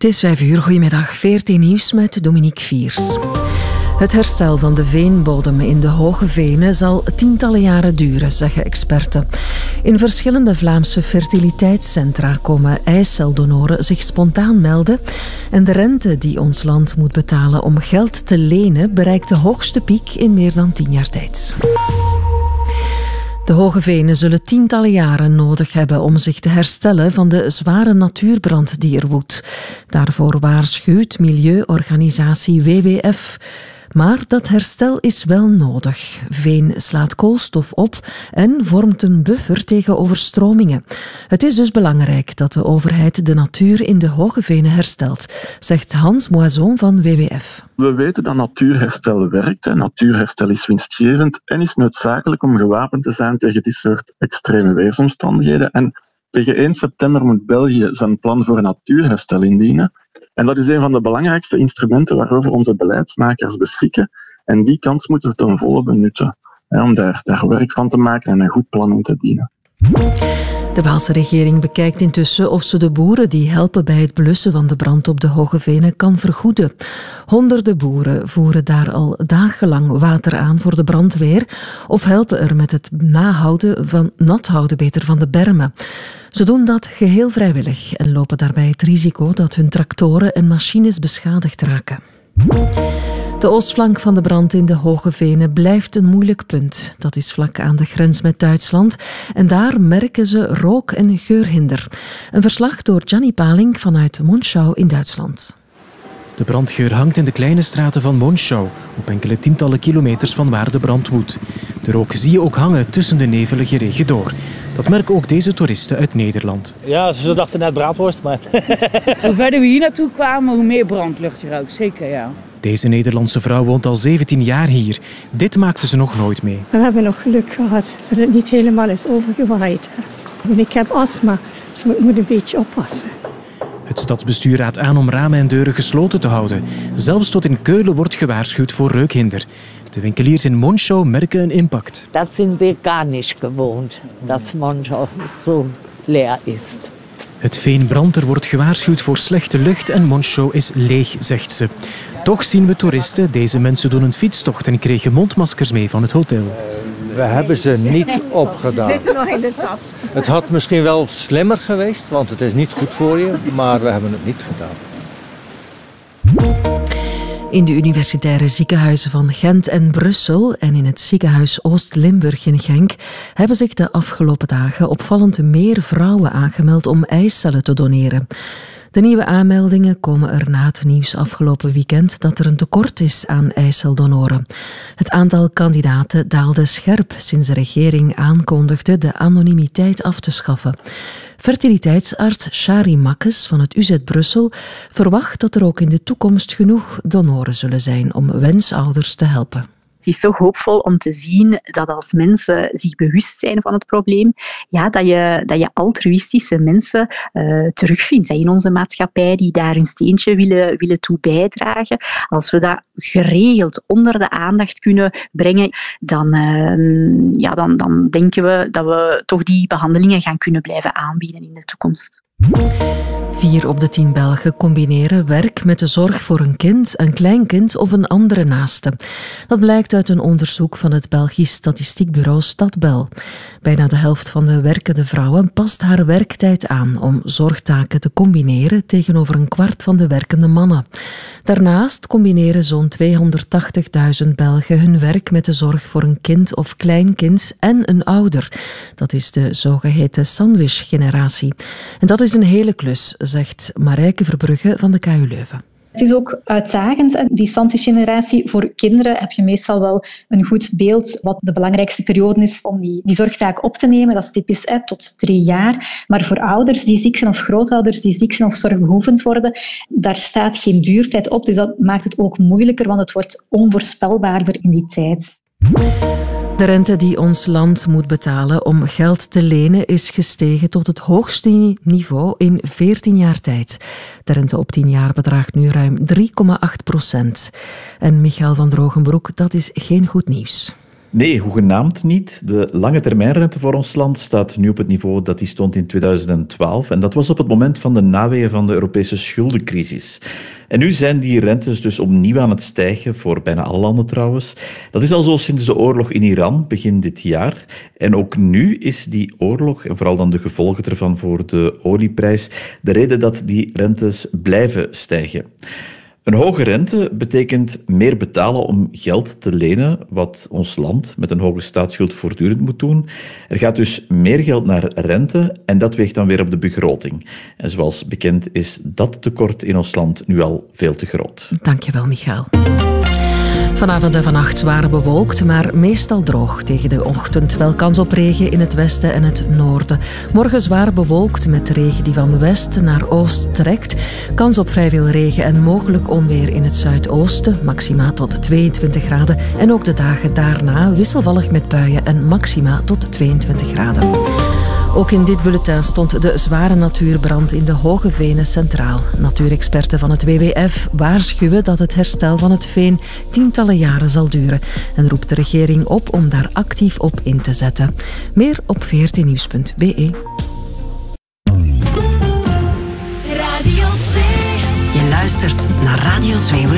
Het is 5 uur, goedemiddag. 14 nieuws met Dominique Viers. Het herstel van de veenbodem in de Hoge Venen zal tientallen jaren duren, zeggen experten. In verschillende Vlaamse fertiliteitscentra komen eiceldonoren zich spontaan melden. En de rente die ons land moet betalen om geld te lenen bereikt de hoogste piek in meer dan 10 jaar tijd. De Hoge Venen zullen tientallen jaren nodig hebben om zich te herstellen van de zware natuurbrand die er woedt. Daarvoor waarschuwt milieuorganisatie WWF. Maar dat herstel is wel nodig. Veen slaat koolstof op en vormt een buffer tegen overstromingen. Het is dus belangrijk dat de overheid de natuur in de Hoge Venen herstelt, zegt Hans Moison van WWF. We weten dat natuurherstel werkt. Natuurherstel is winstgevend en is noodzakelijk om gewapend te zijn tegen dit soort extreme weersomstandigheden. En tegen 1 september moet België zijn plan voor natuurherstel indienen. En dat is een van de belangrijkste instrumenten waarover onze beleidsmakers beschikken. En die kans moeten we ten volle benutten, om daar werk van te maken en een goed plan om te dienen. De Waalse regering bekijkt intussen of ze de boeren die helpen bij het blussen van de brand op de Hoge Venen kan vergoeden. Honderden boeren voeren daar al dagenlang water aan voor de brandweer of helpen er met het nat houden van de bermen. Ze doen dat geheel vrijwillig en lopen daarbij het risico dat hun tractoren en machines beschadigd raken. De oostflank van de brand in de Hoge Venen blijft een moeilijk punt. Dat is vlak aan de grens met Duitsland en daar merken ze rook- en geurhinder. Een verslag door Gianni Paling vanuit Monschau in Duitsland. De brandgeur hangt in de kleine straten van Monschau, op enkele tientallen kilometers van waar de brand woedt. De rook zie je ook hangen tussen de nevelige regen door. Dat merken ook deze toeristen uit Nederland. Ja, ze dachten net braadworst, maar... Hoe verder we hier naartoe kwamen, hoe meer brandlucht je ruikt. Zeker, ja. Deze Nederlandse vrouw woont al 17 jaar hier. Dit maakte ze nog nooit mee. We hebben nog geluk gehad dat het niet helemaal is overgewaaid. Ik heb astma, dus ik moet een beetje oppassen. Het stadsbestuur raadt aan om ramen en deuren gesloten te houden. Zelfs tot in Keulen wordt gewaarschuwd voor reukhinder. De winkeliers in Monschau merken een impact. Dat zijn we gar niet gewoond, dat Monschau zo leer is. Het veen brandt, er wordt gewaarschuwd voor slechte lucht en Monschau is leeg, zegt ze. Toch zien we toeristen. Deze mensen doen een fietstocht en kregen mondmaskers mee van het hotel. We hebben ze niet opgedaan. Ze zitten nog in de tas. Het had misschien wel slimmer geweest, want het is niet goed voor je, maar we hebben het niet gedaan. In de universitaire ziekenhuizen van Gent en Brussel en in het ziekenhuis Oost-Limburg in Genk hebben zich de afgelopen dagen opvallend meer vrouwen aangemeld om eicellen te doneren. De nieuwe aanmeldingen komen er na het nieuws afgelopen weekend dat er een tekort is aan eiceldonoren. Het aantal kandidaten daalde scherp sinds de regering aankondigde de anonimiteit af te schaffen. Fertiliteitsarts Shari Makkes van het UZ Brussel verwacht dat er ook in de toekomst genoeg donoren zullen zijn om wensouders te helpen. Het is zo hoopvol om te zien dat als mensen zich bewust zijn van het probleem, ja, dat je altruïstische mensen terugvindt in onze maatschappij die daar hun steentje willen toe bijdragen. Als we dat geregeld onder de aandacht kunnen brengen, dan denken we dat we toch die behandelingen gaan kunnen blijven aanbieden in de toekomst. 4 op de 10 Belgen combineren werk met de zorg voor een kind, een kleinkind of een andere naaste. Dat blijkt uit een onderzoek van het Belgisch statistiekbureau Stadbel. Bijna de helft van de werkende vrouwen past haar werktijd aan om zorgtaken te combineren tegenover een kwart van de werkende mannen. Daarnaast combineren zo'n 280.000 Belgen hun werk met de zorg voor een kind of kleinkind en een ouder. Dat is de zogeheten sandwich-generatie. En dat is een hele klus, zegt Marijke Verbrugge van de KU Leuven. Het is ook uitdagend. Die sandwich-generatie. Voor kinderen heb je meestal wel een goed beeld wat de belangrijkste periode is om die zorgtaak op te nemen. Dat is typisch tot 3 jaar. Maar voor ouders die ziek zijn of grootouders die ziek zijn of zorgbehoevend worden, daar staat geen duurtijd op. Dus dat maakt het ook moeilijker, want het wordt onvoorspelbaarder in die tijd. De rente die ons land moet betalen om geld te lenen is gestegen tot het hoogste niveau in 14 jaar tijd. De rente op 10 jaar bedraagt nu ruim 3,8%. En Michael van Drogenbroek, dat is geen goed nieuws. Nee, hoegenaamd niet. De lange termijnrente voor ons land staat nu op het niveau dat die stond in 2012. En dat was op het moment van de naweeën van de Europese schuldencrisis. En nu zijn die rentes dus opnieuw aan het stijgen, voor bijna alle landen trouwens. Dat is al zo sinds de oorlog in Iran, begin dit jaar. En ook nu is die oorlog, en vooral dan de gevolgen ervan voor de olieprijs, de reden dat die rentes blijven stijgen. Een hoge rente betekent meer betalen om geld te lenen, wat ons land met een hoge staatsschuld voortdurend moet doen. Er gaat dus meer geld naar rente en dat weegt dan weer op de begroting. En zoals bekend is dat tekort in ons land nu al veel te groot. Dankjewel, Michael. Vanavond en vannacht zwaar bewolkt, maar meestal droog. Tegen de ochtend wel kans op regen in het westen en het noorden. Morgen zwaar bewolkt met regen die van west naar oost trekt. Kans op vrij veel regen en mogelijk onweer in het zuidoosten. Maxima tot 22 graden. En ook de dagen daarna wisselvallig met buien en maxima tot 22 graden. Ook in dit bulletin stond de zware natuurbrand in de Hoge Venen centraal. Natuurexperten van het WWF waarschuwen dat het herstel van het veen tientallen jaren zal duren en roept de regering op om daar actief op in te zetten. Meer op 14nieuws.be. Radio 2. Je luistert naar Radio 2.